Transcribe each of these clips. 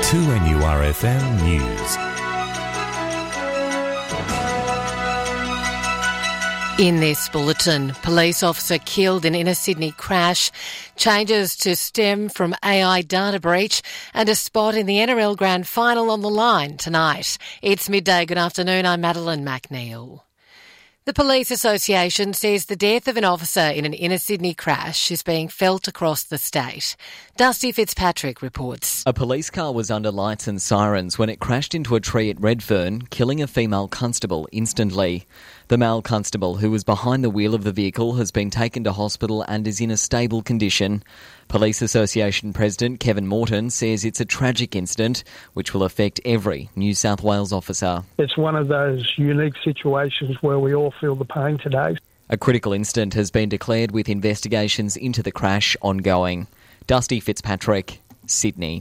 2NURFM News. In this bulletin, police officer killed in inner Sydney crash, changes to stem from AI data breach and a spot in the NRL Grand Final on the line tonight. It's midday. Good afternoon. I'm Madeline McNeil. The Police Association says the death of an officer in an inner Sydney crash is being felt across the state. Dusty Fitzpatrick reports. A police car was under lights and sirens when it crashed into a tree at Redfern, killing a female constable instantly. The male constable who was behind the wheel of the vehicle has been taken to hospital and is in a stable condition. Police Association President Kevin Morton says it's a tragic incident which will affect every New South Wales officer. It's one of those unique situations where we all feel the pain today. A critical incident has been declared with investigations into the crash ongoing. Dusty Fitzpatrick, Sydney.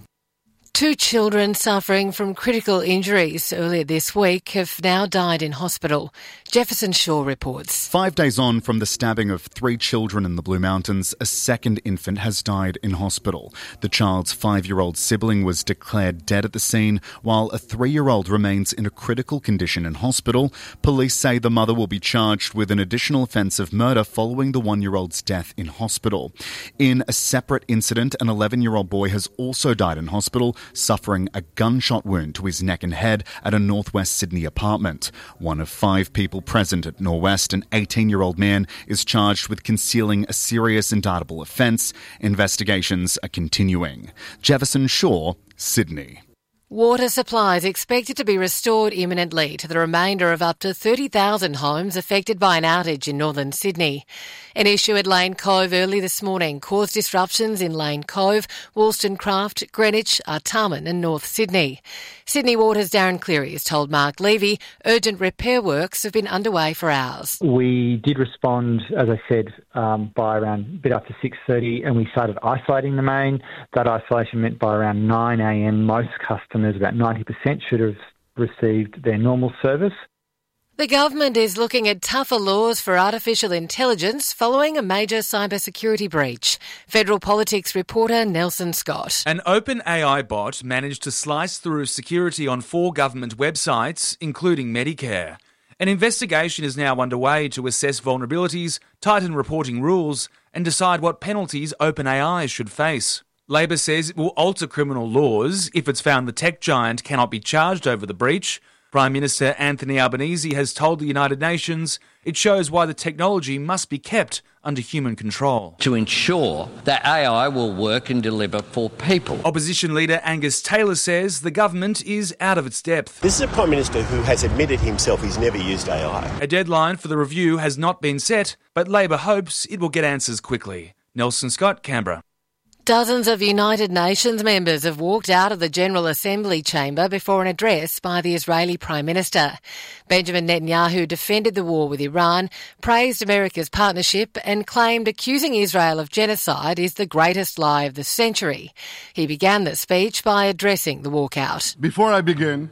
2 children suffering from critical injuries earlier this week have now died in hospital. Jefferson Shaw reports. 5 days on from the stabbing of 3 children in the Blue Mountains, a second infant has died in hospital. The child's 5-year-old sibling was declared dead at the scene, while a 3-year-old remains in a critical condition in hospital. Police say the mother will be charged with an additional offence of murder following the 1-year-old's death in hospital. In a separate incident, an 11-year-old boy has also died in hospital, suffering a gunshot wound to his neck and head at a northwest Sydney apartment. One of 5 people present at Norwest, an 18-year-old man, is charged with concealing a serious indictable offence. Investigations are continuing. Jefferson Shaw, Sydney. Water supply is expected to be restored imminently to the remainder of up to 30,000 homes affected by an outage in northern Sydney. An issue at Lane Cove early this morning caused disruptions in Lane Cove, Wollstonecraft, Greenwich, Artarmon and North Sydney. Sydney Water's Darren Cleary has told Mark Levy urgent repair works have been underway for hours. We did respond, as I said, by around a bit after 6:30, and we started isolating the main. That isolation meant by around 9 a.m. most customers, about 90%, should have received their normal service. The government is looking at tougher laws for artificial intelligence following a major cybersecurity breach. Federal Politics reporter Nelson Scott. An OpenAI bot managed to slice through security on 4 government websites, including Medicare. An investigation is now underway to assess vulnerabilities, tighten reporting rules, and decide what penalties OpenAI should face. Labor says it will alter criminal laws if it's found the tech giant cannot be charged over the breach. Prime Minister Anthony Albanese has told the United Nations it shows why the technology must be kept under human control. To ensure that AI will work and deliver for people. Opposition leader Angus Taylor says the government is out of its depth. This is a Prime Minister who has admitted himself he's never used AI. A deadline for the review has not been set, but Labor hopes it will get answers quickly. Nelson Scott, Canberra. Dozens of United Nations members have walked out of the General Assembly chamber before an address by the Israeli Prime Minister. Benjamin Netanyahu defended the war with Iran, praised America's partnership and claimed accusing Israel of genocide is the greatest lie of the century. He began the speech by addressing the walkout. Before I begin,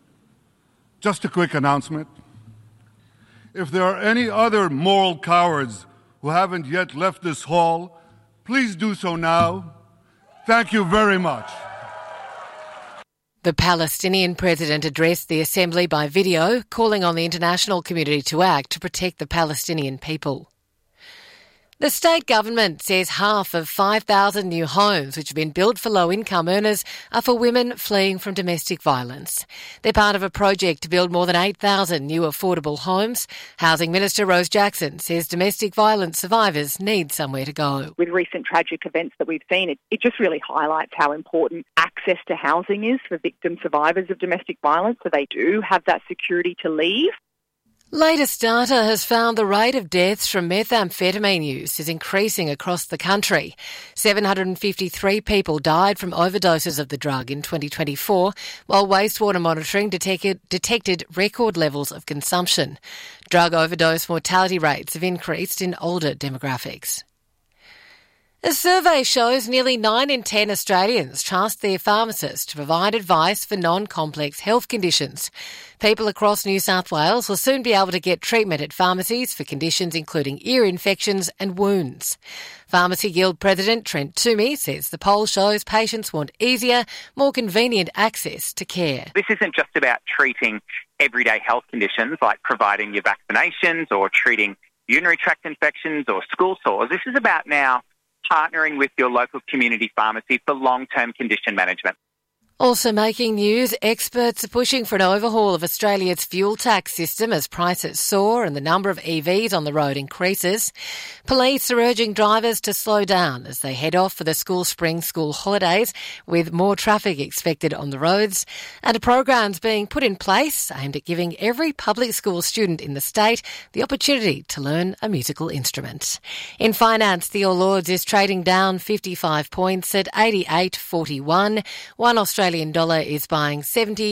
just a quick announcement. If there are any other moral cowards who haven't yet left this hall, please do so now. Thank you very much. The Palestinian president addressed the assembly by video, calling on the international community to act to protect the Palestinian people. The state government says half of 5,000 new homes which have been built for low-income earners are for women fleeing from domestic violence. They're part of a project to build more than 8,000 new affordable homes. Housing Minister Rose Jackson says domestic violence survivors need somewhere to go. With recent tragic events that we've seen, it just really highlights how important access to housing is for victim survivors of domestic violence, so they do have that security to leave. Latest data has found the rate of deaths from methamphetamine use is increasing across the country. 753 people died from overdoses of the drug in 2024, while wastewater monitoring detected record levels of consumption. Drug overdose mortality rates have increased in older demographics. A survey shows nearly 9 in 10 Australians trust their pharmacist to provide advice for non-complex health conditions. People across New South Wales will soon be able to get treatment at pharmacies for conditions including ear infections and wounds. Pharmacy Guild President Trent Toomey says the poll shows patients want easier, more convenient access to care. This isn't just about treating everyday health conditions like providing your vaccinations or treating urinary tract infections or school sores. This is about now partnering with your local community pharmacy for long-term condition management. Also making news, experts are pushing for an overhaul of Australia's fuel tax system as prices soar and the number of EVs on the road increases. Police are urging drivers to slow down as they head off for the spring school holidays, with more traffic expected on the roads. And programs being put in place aimed at giving every public school student in the state the opportunity to learn a musical instrument. In finance, the All Ords is trading down 55 points at 88.41. One Australian dollar is buying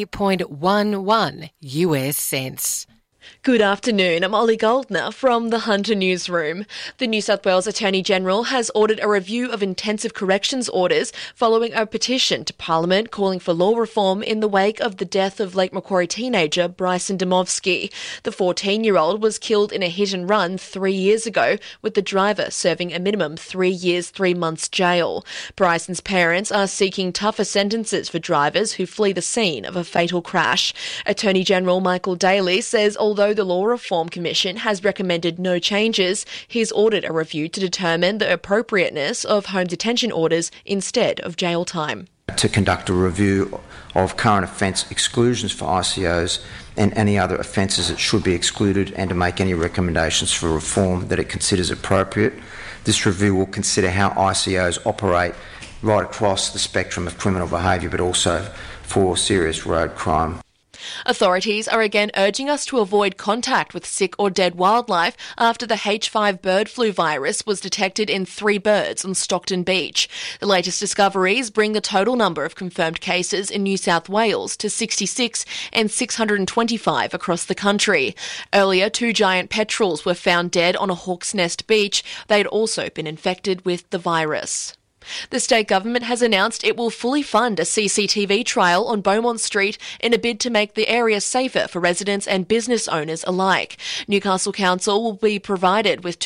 70.11 US cents. Good afternoon, I'm Ollie Goldner from the Hunter Newsroom. The New South Wales Attorney-General has ordered a review of intensive corrections orders following a petition to Parliament calling for law reform in the wake of the death of Lake Macquarie teenager Bryson Domovsky. The 14-year-old was killed in a hit-and-run 3 years ago, with the driver serving a minimum 3 years, 3 months jail. Bryson's parents are seeking tougher sentences for drivers who flee the scene of a fatal crash. Attorney-General Michael Daly says although the Law Reform Commission has recommended no changes, he's ordered a review to determine the appropriateness of home detention orders instead of jail time. To conduct a review of current offence exclusions for ICOs and any other offences that should be excluded, and to make any recommendations for reform that it considers appropriate. This review will consider how ICOs operate right across the spectrum of criminal behaviour, but also for serious road crime. Authorities are again urging us to avoid contact with sick or dead wildlife after the H5 bird flu virus was detected in 3 birds on Stockton Beach. The latest discoveries bring the total number of confirmed cases in New South Wales to 66 and 625 across the country. Earlier, 2 giant petrels were found dead on a Hawk's Nest beach. They had also been infected with the virus. The state government has announced it will fully fund a CCTV trial on Beaumont Street in a bid to make the area safer for residents and business owners alike. Newcastle Council will be provided with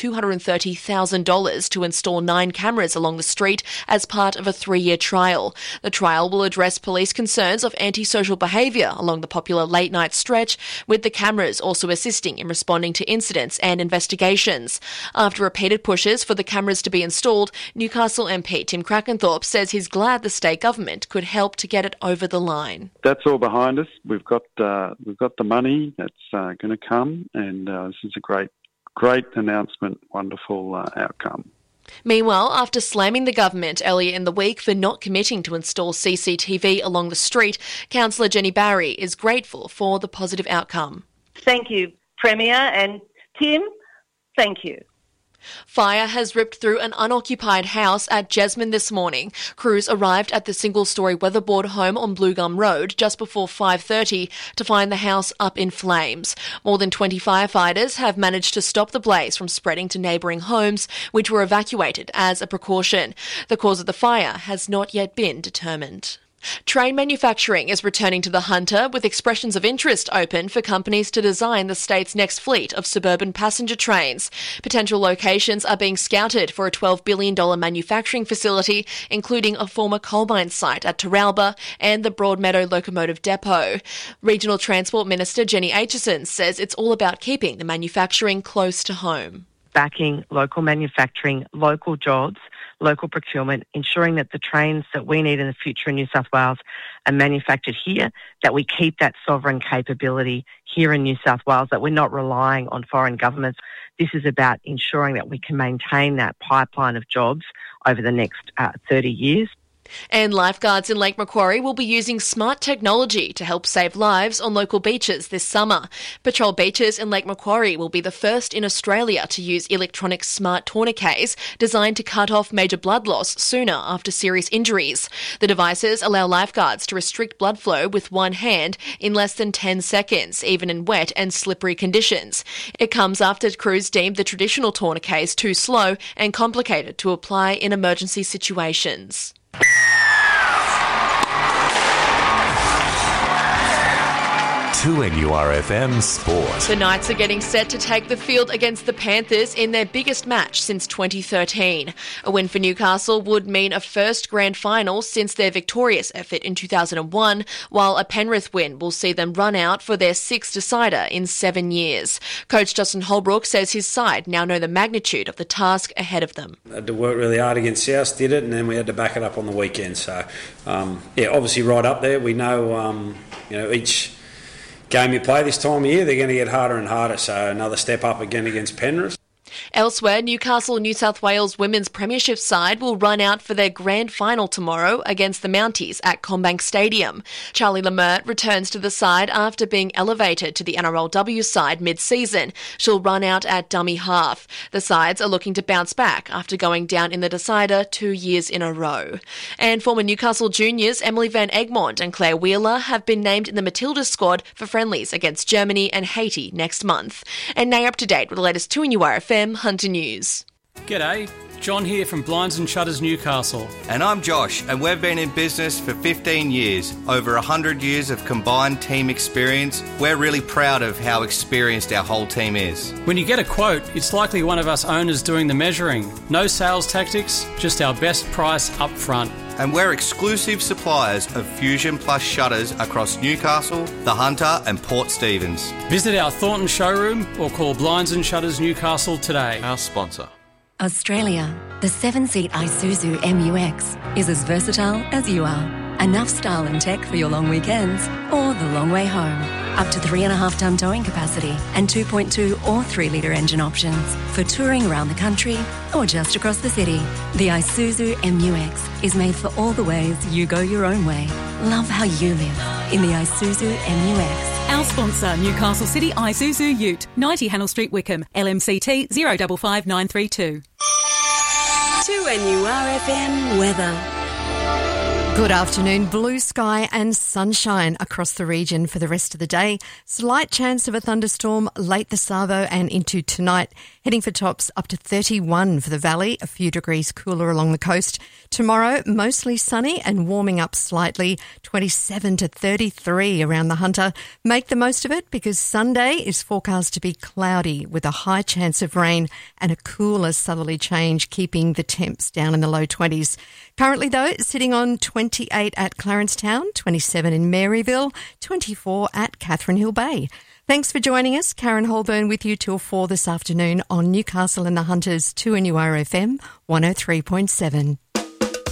$230,000 to install 9 cameras along the street as part of a 3-year trial. The trial will address police concerns of antisocial behaviour along the popular late-night stretch, with the cameras also assisting in responding to incidents and investigations. After repeated pushes for the cameras to be installed, Newcastle MP Tim Crackenthorpe says he's glad the state government could help to get it over the line. That's all behind us. We've got the money that's going to come, and this is a great announcement, wonderful outcome. Meanwhile, after slamming the government earlier in the week for not committing to install CCTV along the street, Councillor Jenny Barry is grateful for the positive outcome. Thank you, Premier, and Tim, thank you. Fire has ripped through an unoccupied house at Jesmond this morning. Crews arrived at the single-storey weatherboard home on Blue Gum Road just before 5:30 to find the house up in flames. More than 20 firefighters have managed to stop the blaze from spreading to neighbouring homes, which were evacuated as a precaution. The cause of the fire has not yet been determined. Train manufacturing is returning to the Hunter, with expressions of interest open for companies to design the state's next fleet of suburban passenger trains. Potential locations are being scouted for a $12 billion manufacturing facility, including a former coal mine site at Teralba and the Broadmeadow Locomotive Depot. Regional Transport Minister Jenny Aitchison says it's all about keeping the manufacturing close to home. Backing local manufacturing, local jobs, local procurement, ensuring that the trains that we need in the future in New South Wales are manufactured here, that we keep that sovereign capability here in New South Wales, that we're not relying on foreign governments. This is about ensuring that we can maintain that pipeline of jobs over the next 30 years. And lifeguards in Lake Macquarie will be using smart technology to help save lives on local beaches this summer. Patrol Beaches in Lake Macquarie will be the first in Australia to use electronic smart tourniquets designed to cut off major blood loss sooner after serious injuries. The devices allow lifeguards to restrict blood flow with one hand in less than 10 seconds, even in wet and slippery conditions. It comes after crews deemed the traditional tourniquets too slow and complicated to apply in emergency situations. 2NURFM Sport. The Knights are getting set to take the field against the Panthers in their biggest match since 2013. A win for Newcastle would mean a first grand final since their victorious effort in 2001, while a Penrith win will see them run out for their sixth decider in 7 years. Coach Justin Holbrook says his side now know the magnitude of the task ahead of them. Had to work really hard against South, did it, and then we had to back it up on the weekend. So, obviously right up there. We know, each game you play this time of year, they're going to get harder and harder, so another step up again against Penrith. Elsewhere, Newcastle New South Wales women's premiership side will run out for their grand final tomorrow against the Mounties at CommBank Stadium. Charlie Lemert returns to the side after being elevated to the NRLW side mid-season. She'll run out at dummy half. The sides are looking to bounce back after going down in the decider 2 years in a row. And former Newcastle juniors Emily Van Egmond and Claire Wheeler have been named in the Matildas squad for friendlies against Germany and Haiti next month. And now up to date with the latest 2NURFM Hunter News. G'day, John here from Blinds and Shutters Newcastle. And I'm Josh, and we've been in business for 15 years, over 100 years of combined team experience. We're really proud of how experienced our whole team is. When you get a quote, it's likely one of us owners doing the measuring. No sales tactics, just our best price up front. And we're exclusive suppliers of Fusion Plus shutters across Newcastle, The Hunter and Port Stephens. Visit our Thornton showroom or call Blinds and Shutters Newcastle today. Our sponsor. Australia, the 7-seat Isuzu MU-X is as versatile as you are. Enough style and tech for your long weekends or the long way home. Up to 3.5-tonne towing capacity and 2.2 or 3-litre engine options for touring around the country or just across the city. The Isuzu MU-X is made for all the ways you go your own way. Love how you live in the Isuzu MU-X. Our sponsor, Newcastle City Isuzu Ute, 90 Hannell Street, Wickham, LMCT 055932. 2NURFM weather. Good afternoon. Blue sky and sunshine across the region for the rest of the day. Slight chance of a thunderstorm late this Savo and into tonight. Heading for tops up to 31 for the valley, a few degrees cooler along the coast. Tomorrow, mostly sunny and warming up slightly, 27 to 33 around the Hunter. Make the most of it because Sunday is forecast to be cloudy with a high chance of rain and a cooler southerly change, keeping the temps down in the low 20s. Currently, though, sitting on 28 at Clarence Town, 27 in Maryville, 24 at Catherine Hill Bay. Thanks for joining us. Karen Holburn with you till 4 this afternoon on Newcastle and the Hunters 2NURFM 103.7.